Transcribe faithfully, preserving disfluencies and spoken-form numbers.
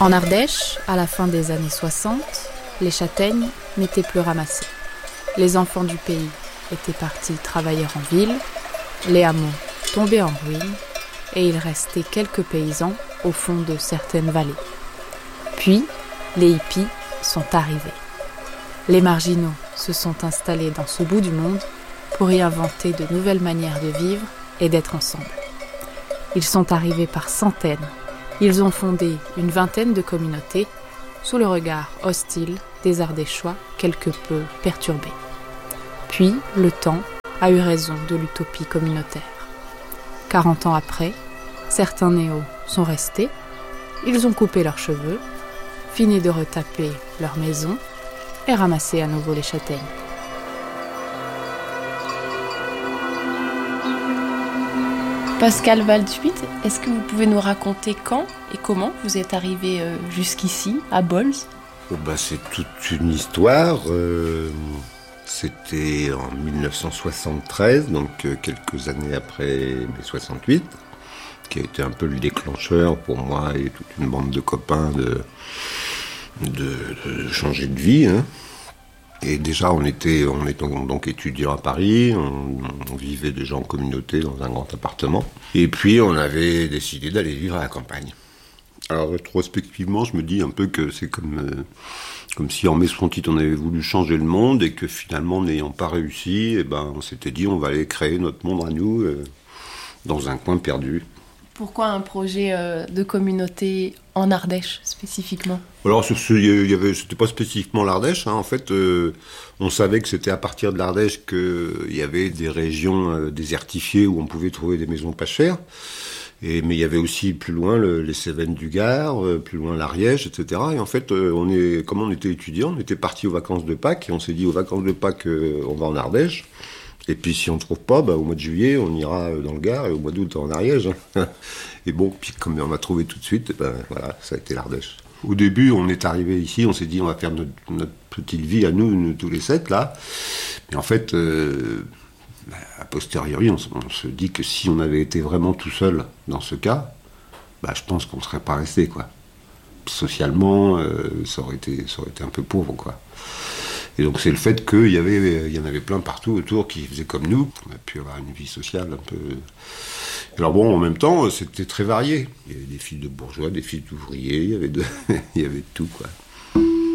En Ardèche, à la fin des années soixante, les châtaignes n'étaient plus ramassées. Les enfants du pays étaient partis travailler en ville, les hameaux tombaient en ruine et il restait quelques paysans au fond de certaines vallées. Puis, les hippies sont arrivés. Les marginaux se sont installés dans ce bout du monde pour y inventer de nouvelles manières de vivre et d'être ensemble. Ils sont arrivés par centaines. Ils ont fondé une vingtaine de communautés sous le regard hostile des Ardéchois quelque peu perturbés. Puis, le temps a eu raison de l'utopie communautaire. Quarante ans après, certains néos sont restés, ils ont coupé leurs cheveux, fini de retaper leur maison et ramassé à nouveau les châtaignes. Pascal Waldschmidt, est-ce que vous pouvez nous raconter quand et comment vous êtes arrivé jusqu'ici, à Bols ? Oh bah c'est toute une histoire. Euh, c'était en dix-neuf cent soixante-treize, donc euh, quelques années après mai soixante-huit, qui a été un peu le déclencheur pour moi et toute une bande de copains de, de, de changer de vie. Hein. Et déjà, on était, on était donc étudiants à Paris, on, on vivait déjà en communauté dans un grand appartement. Et puis, on avait décidé d'aller vivre à la campagne. Alors, rétrospectivement, je me dis un peu que c'est comme, euh, comme si en mai soixante-huit, on avait voulu changer le monde et que finalement, n'ayant pas réussi, eh ben, on s'était dit on va aller créer notre monde à nous euh, dans un coin perdu. Pourquoi un projet euh, de communauté en Ardèche, spécifiquement ? Alors, il y avait, c'était pas spécifiquement l'Ardèche. Hein. En fait, euh, on savait que c'était à partir de l'Ardèche qu'il y avait des régions euh, désertifiées où on pouvait trouver des maisons pas chères. Et, mais il y avait aussi plus loin le, les Cévennes du Gard, euh, plus loin l'Ariège, et cetera. Et en fait, euh, on est, comme on était étudiants, on était partis aux vacances de Pâques et on s'est dit aux vacances de Pâques, euh, on va en Ardèche. Et puis si on ne trouve pas, bah, au mois de juillet, on ira dans le Gard et au mois d'août en Ariège. Et bon, puis comme on a trouvé tout de suite, ben, voilà, ça a été l'Ardèche. Au début, on est arrivé ici, on s'est dit on va faire notre, notre petite vie à nous, nous, tous les sept, là. Mais en fait, euh, bah, a posteriori, on, on se dit que si on avait été vraiment tout seul dans ce cas, bah, je pense qu'on ne serait pas resté, quoi. Socialement, euh, ça aurait été, ça aurait été un peu pauvre, quoi. Et donc c'est le fait qu'il y avait, il y en avait plein partout autour qui faisaient comme nous. On a pu avoir une vie sociale un peu... Alors bon, en même temps, c'était très varié. Il y avait des filles de bourgeois, des filles d'ouvriers, il y avait de, il y avait de tout, quoi.